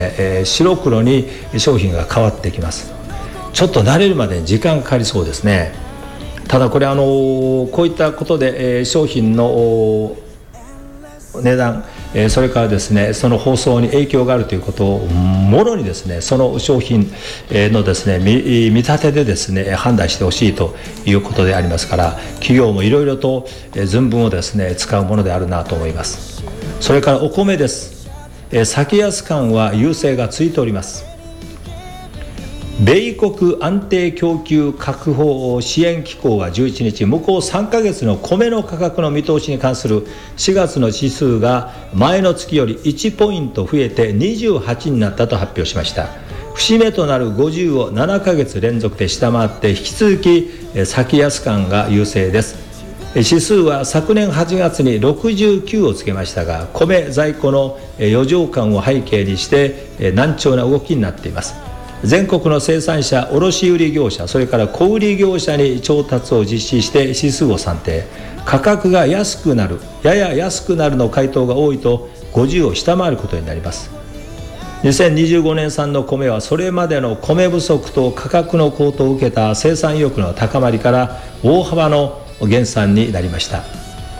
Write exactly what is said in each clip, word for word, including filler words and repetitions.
えー、白黒に商品が変わってきます。ちょっと慣れるまでに時間かかりそうですね。ただこれあのこういったことで、えー、商品の値段、えー、それからですねその包装に影響があるということをもろにですねその商品のですね 見, 見立てでですね判断してほしいということでありますから、企業もいろいろと寸分をですね使うものであるなと思います。それからお米です。えー、先安感は優勢がついております。米国安定供給確保支援機構はじゅういちにち、向こうさんかげつの米の価格の見通しに関するしがつの指数が前の月よりいちポイント増えてにじゅうはちになったと発表しました。節目となるごじゅうをななかげつ連続で下回って、引き続き先安感が優勢です。指数は昨年はちがつにろくじゅうきゅうをつけましたが、米在庫の余剰感を背景にして難聴な動きになっています。全国の生産者、卸売業者、それから小売業者に調達を実施して指数を算定。価格が安くなる、やや安くなるの回答が多いとごじゅうを下回ることになります。にせんにじゅうごねん産の米はそれまでの米不足と価格の高騰を受けた生産意欲の高まりから大幅の減産になりました。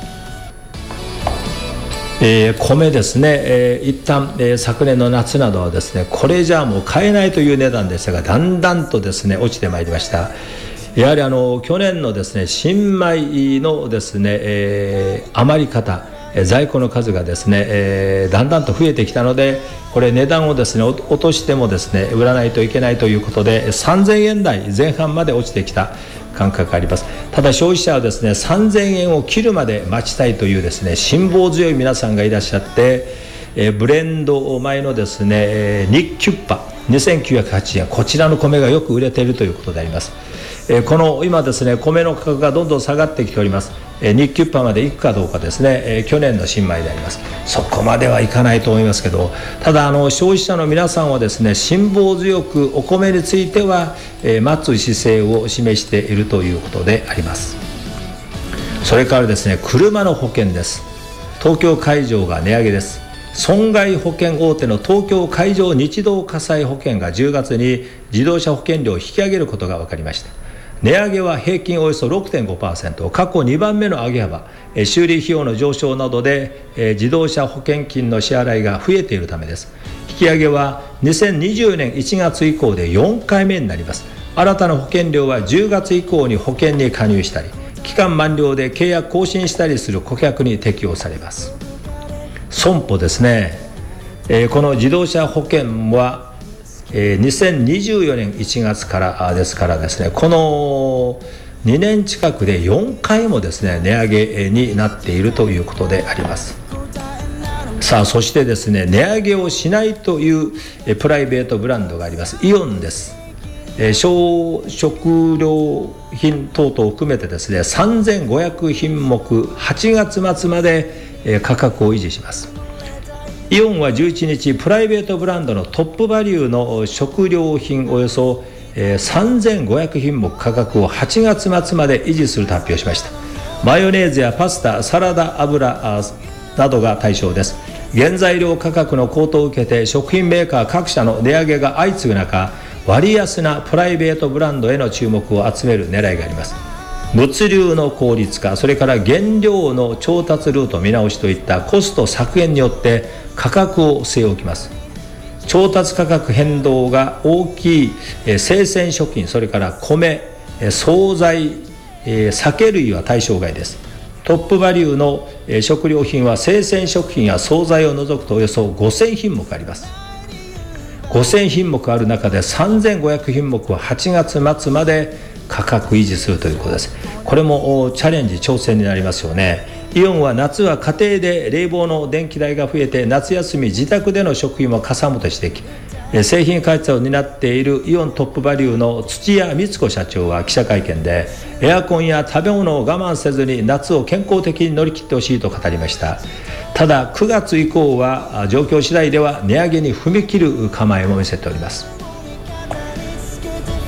えー、米ですね、えー、一旦、えー、昨年の夏などはですねこれじゃあもう買えないという値段でしたが、だんだんとですね落ちてまいりました。やはりあの去年のですね新米のですね、えー、余り方、えー、在庫の数がですね、えー、だんだんと増えてきたので、これ値段をですね落としてもですね売らないといけないということでさんぜんえん台前半まで落ちてきた感覚があります。ただ消費者はですねさんぜんえんを切るまで待ちたいというですね辛抱強い皆さんがいらっしゃって、えー、ブレンド米のですねニッキュッパにせんきゅうひゃくはちじゅうえん、こちらの米がよく売れているということであります。えー、この今ですね米の価格がどんどん下がってきております。えー、ニッキュッパまでいくかどうかですね、えー、去年の新米であります。そこまではいかないと思いますけど、ただあの消費者の皆さんはですね辛抱強くお米については、えー、待つ姿勢を示しているということであります。それからですね車の保険です。東京海上が値上げです。損害保険大手の東京海上日動火災保険がじゅうがつに自動車保険料を引き上げることが分かりました。値上げは平均およそ ろくてんごパーセント、 過去にばんめの上げ幅。修理費用の上昇などで自動車保険金の支払いが増えているためです。引き上げはにせんにじゅうねんいちがつ以降でよんかいめになります。新たな保険料はじゅうがつ以降に保険に加入したり、期間満了で契約更新したりする顧客に適用されます。損保ですね、えー、この自動車保険は、えー、にせんにじゅうよねんいちがつからですからですね、このにねん近くでよんかいもですね値上げになっているということであります。さあそしてですね値上げをしないというえプライベートブランドがあります。イオンです。え小食料品等々を含めてですねさんぜんごひゃくひんもくはちがつ末まで価格を維持します。イオンはじゅういちにちプライベートブランドのトップバリューの食料品およそさんぜんごひゃくひんもく価格をはちがつ末まで維持すると発表しました。マヨネーズやパスタ、サラダ油などが対象です。原材料価格の高騰を受けて食品メーカー各社の値上げが相次ぐ中、割安なプライベートブランドへの注目を集める狙いがあります。物流の効率化、それから原料の調達ルート見直しといったコスト削減によって価格を据え置きます。調達価格変動が大きい生鮮食品、それから米、惣菜、酒類は対象外です。トップバリューの食料品は生鮮食品や惣菜を除くとおよそごせんひんもくあります。ごせんひんもくある中でさんぜんごひゃくひんもくははちがつ末まで価格維持するということです。これもチャレンジ挑戦になりますよね。イオンは夏は家庭で冷房の電気代が増えて夏休み自宅での食費もかさむと指摘。製品開発を担っているイオントップバリューの土屋光子社長は記者会見で、エアコンや食べ物を我慢せずに夏を健康的に乗り切ってほしいと語りました。ただくがつ以降は状況次第では値上げに踏み切る構えも見せております。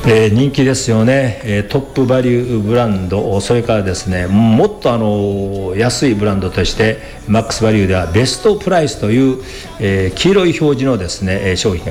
えー、人気ですよね、えー、トップバリューブランド、それからですねもっとあの安いブランドとしてマックスバリューではベストプライスという、えー、黄色い表示のですね商品が